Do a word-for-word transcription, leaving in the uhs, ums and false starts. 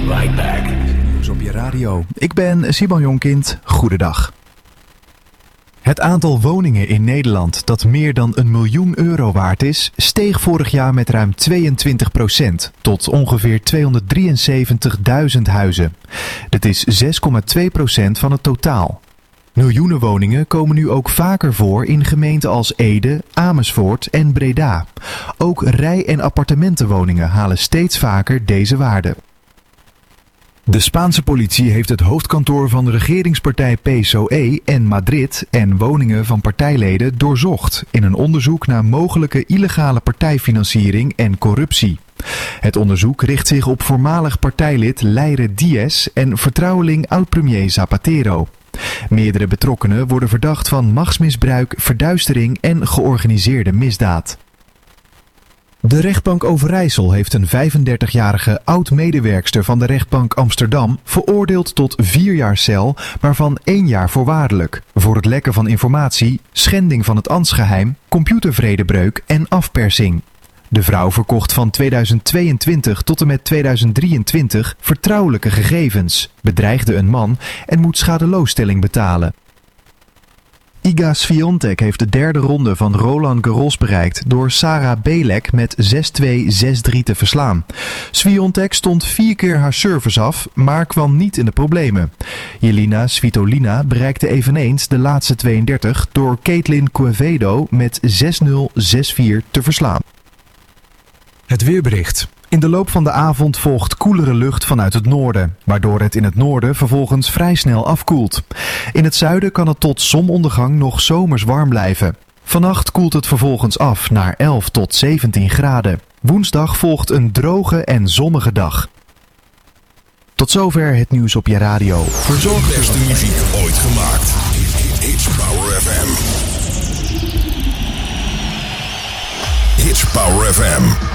right back. Nieuws op je radio. Ik ben Simon Jonkind. Goedendag. Het aantal woningen in Nederland dat meer dan een miljoen euro waard is, steeg vorig jaar met ruim tweeëntwintig procent tot ongeveer tweehonderddrieënzeventigduizend huizen. Dit is zes komma twee procent van het totaal. Miljoenen woningen komen nu ook vaker voor in gemeenten als Ede, Amersfoort en Breda. Ook rij- en appartementenwoningen halen steeds vaker deze waarde. De Spaanse politie heeft het hoofdkantoor van de regeringspartij P S O E en Madrid en woningen van partijleden doorzocht in een onderzoek naar mogelijke illegale partijfinanciering en corruptie. Het onderzoek richt zich op voormalig partijlid Leire Diaz en vertrouweling oud-premier Zapatero. Meerdere betrokkenen worden verdacht van machtsmisbruik, verduistering en georganiseerde misdaad. De rechtbank Overijssel heeft een vijfendertigjarige oud-medewerkster van de rechtbank Amsterdam veroordeeld tot vier jaar cel, waarvan één jaar voorwaardelijk, voor het lekken van informatie, schending van het ambtsgeheim, computervredebreuk en afpersing. De vrouw verkocht van tweeduizend tweeëntwintig tot en met tweeduizend drieëntwintig vertrouwelijke gegevens, bedreigde een man en moet schadeloosstelling betalen. Iga Swiatek heeft de derde ronde van Roland Garros bereikt door Sarah Belek met zes twee zes drie te verslaan. Swiatek stond vier keer haar service af, maar kwam niet in de problemen. Jelena Svitolina bereikte eveneens de laatste tweeëndertig door Caitlin Quevedo met zes nul zes vier te verslaan. Het weerbericht. In de loop van de avond volgt koelere lucht vanuit het noorden, waardoor het in het noorden vervolgens vrij snel afkoelt. In het zuiden kan het tot zonsondergang nog zomers warm blijven. Vannacht koelt het vervolgens af naar elf tot zeventien graden. Woensdag volgt een droge en zonnige dag. Tot zover het nieuws op je radio. Verzorg de beste muziek ooit gemaakt. Hits Power F M. Hits Power F M.